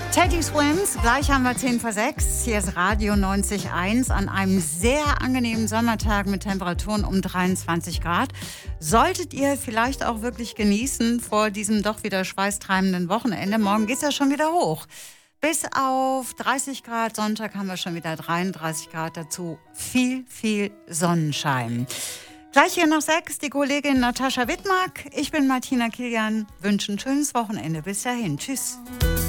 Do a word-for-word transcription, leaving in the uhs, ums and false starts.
Teddy Swims, gleich haben wir zehn vor sechs. Hier ist Radio neunzig Komma eins an einem sehr angenehmen Sommertag mit Temperaturen um dreiundzwanzig Grad. Solltet ihr vielleicht auch wirklich genießen vor diesem doch wieder schweißtreibenden Wochenende. Morgen geht es ja schon wieder hoch. Bis auf dreißig Grad, Sonntag haben wir schon wieder dreiunddreißig Grad dazu. Viel, viel Sonnenschein. Gleich hier noch sechs, die Kollegin Natascha Wittmark. Ich bin Martina Kilian, wünsche ein schönes Wochenende. Bis dahin, tschüss.